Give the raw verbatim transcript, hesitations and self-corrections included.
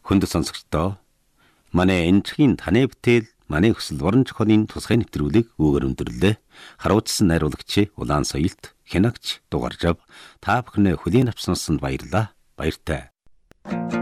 Хүнд сонсогчдоо манай энэчгийн таны бүтээл манай хүсэл уран зохиолын тусгай нэвтрүүлэг өгөр өндөрлөө. Харуулсан найруулагч Улаан соёлт Хянагч дугаржав. Та бүхнээ хүлээн авсансанд баярлалаа. Баяртай.